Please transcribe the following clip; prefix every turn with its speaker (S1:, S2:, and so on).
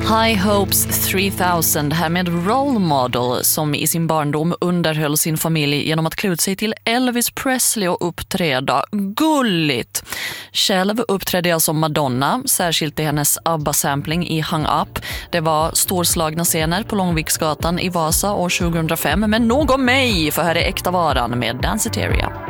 S1: High Hopes 3000 här med Role Model som i sin barndom underhöll sin familj genom att klä ut sig till Elvis Presley och uppträda. Gulligt! Själv uppträdde jag som Madonna, särskilt i hennes ABBA-sampling i Hang Up. Det var storslagna scener på Långviksgatan i Vasa år 2005. Men nog om mig, för här är äkta varan med Danceteria.